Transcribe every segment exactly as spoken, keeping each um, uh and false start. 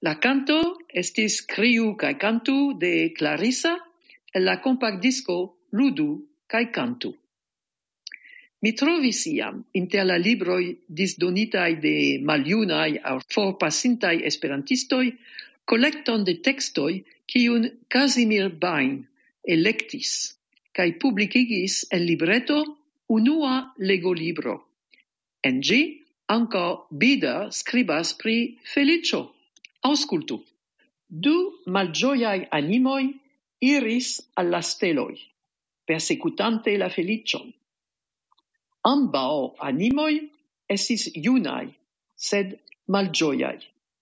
La canto estis Criu kaj cantu de Clarissa el la compactdisco Ludu kaj cantu. Mi trovis iam inter la libroi disdonitaj de maljunaj aŭ forpasintaj esperantistoj kolekton de tekstoj kiun Casimir Bain elektis kaj publikigis en libreto Unua legolibro. En ĝi ankaŭ Bida skribas pri feliĉo. Aŭskultu. Du malĝojaj animoj iris al la steloj, persekutante la feliĉon. Ambaŭ animoj estis junaj, sed malĝojaj.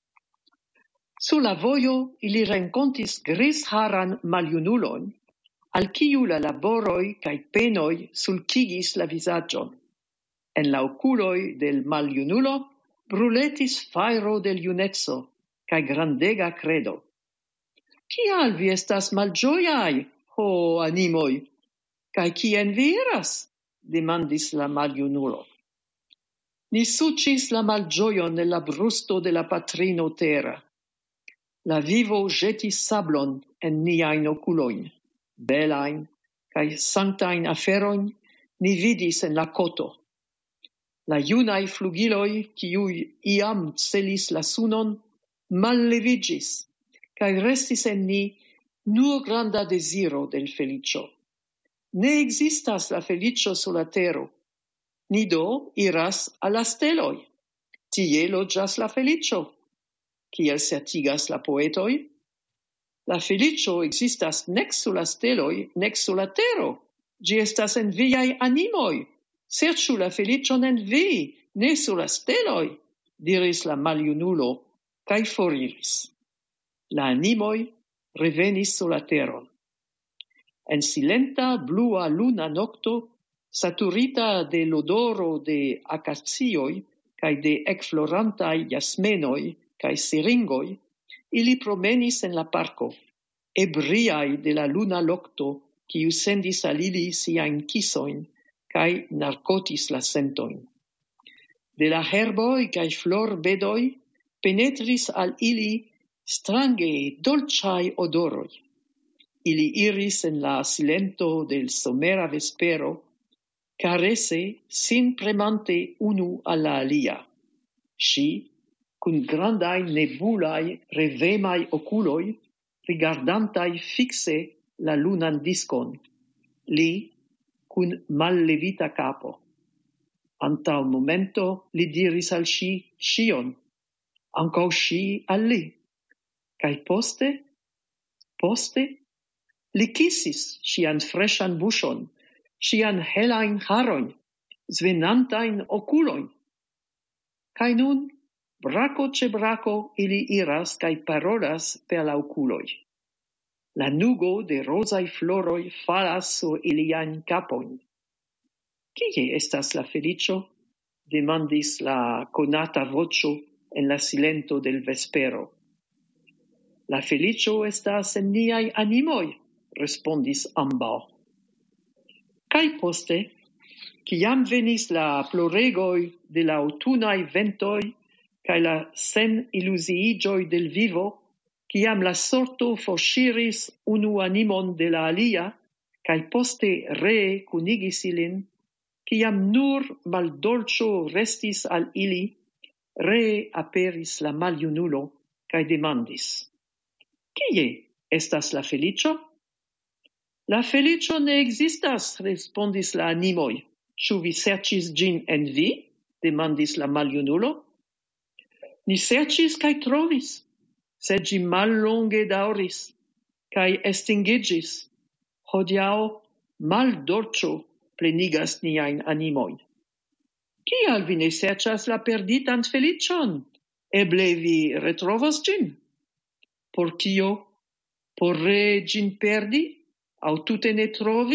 Sur la vojo ili renkontis grizharan maljunulon, al kiu la laboroj kaj penoj sulkigis la vizaĝon. En la okuloj del maljunulo bruletis fajro del juneco kaj grandega kredo. Kial vi estas malĝojaj, ho animoj? Kaj kien vi iras? Demandis la maljunulo. Ni suĉis la malĝojon en la brusto de la patrino Tera. La vivo ĵetis sablon en niajn okulojn. Belajn kaj sanktajn aferojn ni vidis en la koto. La junaj flugiloj, kiuj iam celis la sunon, malleviĝis, kaj restis en ni nur granda deziro del feliĉo. Ne ekzistas la feliĉo sur la tero. Ni do iras al la steloj. Tie loĝas la feliĉo. Kiel certigas la poetoj? La feliĉo ekzistas nek sur la steloj, nek sur la tero. Ĝi estas en viaj animoj. Serĉu la feliĉon en vi, ne sur la steloj, diris la maljunulo, kaj foriris. La animoj revenis sur la teron. En silenta blua luna nokto, saturita de l'odoro de akacioj kaj de ekflorantaj jasmenoj kaj siringoj, ili promenis en la parko, ebriaj de la luna nokto, kiu sendis al ili siajn kisojn kaj narkotis la sentojn. De la herboj kaj florbedoj penetris al ili strange dolĉaj odoroj. Ili iris en la silento del somera vespero, carese sin premante unu al la alia. Ŝi, kun grandaj nebulaj revemaj okuloj, rigardantaj fikse la lunan diskon. Li, kun mallevita kapo. Antaŭ momento li diris al ŝi ĉion, ankaŭ ŝi al li. Kaj poste, poste, li kisis ŝian freŝan buŝon, ŝian helajn harojn, svenantajn okulojn. Kaj nun, brako ĉe brako, ili iras kaj parolas per la okuloj. La nugo de rozaj floroj falas sur iliajn kapojn. Kie estas la feliĉo? Demandis la konata voĉo en la silento del vespero. La feliĉo estas en niaj animoj, respondis ambaŭ. Kaj poste, kiam venis la ploregoj de la aŭtunaj ventoj kaj la seniluziiĝoj del vivo, kiam la sorto forŝiris unu animon de la alia, kaj poste ree kunigis ilin, kiam nur maldolĉo restis al ili, ree aperis la maljunulo kaj demandis: Kie estas la feliĉo? La feliĉo ne ekzistas, respondis la animoj. Ĉu vi serĉis ĝin en vi? Demandis la maljunulo. Ni serĉis kaj trovis, sed ĝi mallonge daŭris kaj estingiĝis. Hodiaŭ maldolĉo plenigas niajn animojn. Kial vi ne serĉas la perditan feliĉon? Eble vi retrovos ĝin? Por kio? Por ree ĝin perdi? Aŭ tute ne trovi?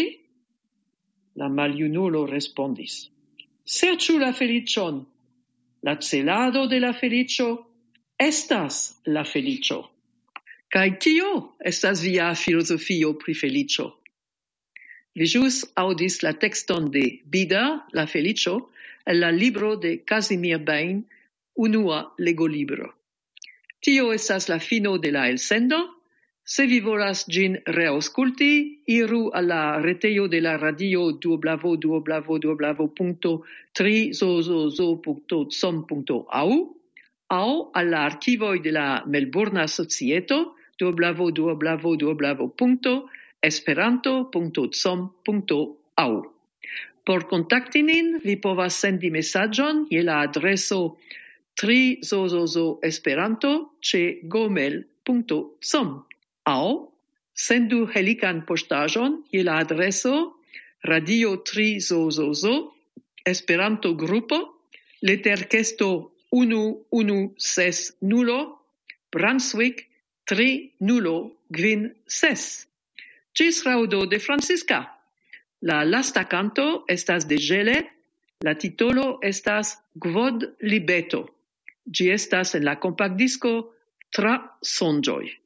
La maljunulo respondis: Serĉu la feliĉon. La celado de la feliĉo estas la feliĉo. Kaj kio estas via filozofio pri feliĉo? Vi ĵus aŭdis la tekston de Bida, la feliĉo, el la libro de Casimir Bain, Unua legolibro. Tio estas la fino de la elsendo. Se vi volas gin reausculti, iru alla retejo de la radio w w w punto tri zozozo punto com punto a u au alla archivoi de la Melbourna Societo w w w punto esperanto punto com punto a u. Por contacti nin, vi povas sendi messagion je la adreso tri zozozo esperanto ce gmail punto com. Au sendu helikan postaĵon je la adreso Radio tri zozozo Esperanto grupo leterkesto unu unu ses nulo Brunswick tri nulo kvin ses. Ĝis raŭdo de Francisca. La lasta canto estas de Gele, la titolo estas Kvod libeto. Ĝi estas en la kompaktdisko Tra sonĝoj.